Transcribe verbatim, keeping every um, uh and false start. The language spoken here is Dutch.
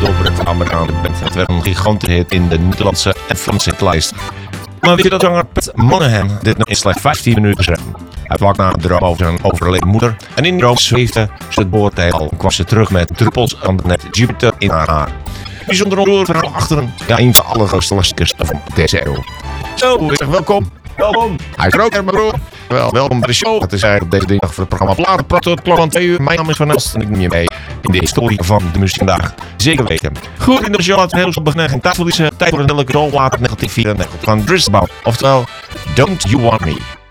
door het Amerikaanse band. Het werd een gigantische hit in de Nederlandse en Franse hitlijst. Maar weet je dat zanger Pat Monahan dit nog in slechts vijftien minuten schreef? Hij vlak na een droom over zijn overleden moeder. En in die droom zweefde ze het boordtijl al en kwam ze terug met druppels van de net Jupiter in haar haar. Bijzonder ontroerend verhaal achteren. Ja, een van de allergrootste klassiekers van deze eeuw. Zo, ik zeg welkom. Welkom. Hij is er ook, mijn broer. Wel, welkom bij de show. Het is eigenlijk op deze dinsdag voor het programma Platen Praten tot klok van twee uur. Mijn naam is Van Elst en ik neem je mee in de historie van de muziek vandaag. Zeker weten. Goed, in de show had we heel veel beginnen. Geen tijd voor deze tijd voor een heerlijke rol. Later negatief vierentachtig van Drisbouw. Oftewel, Don't You Want Me.